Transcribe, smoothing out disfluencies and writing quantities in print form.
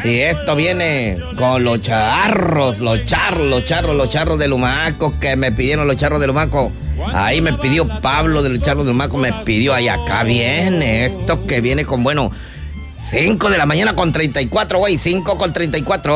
Y esto viene con los charros de Lumaco, que me pidieron los charros de Lumaco. Ahí me pidió Pablo de los charros de Lumaco, me pidió ahí. Acá viene esto que viene con, bueno, 5 de la mañana con 34, güey, 5 con 34.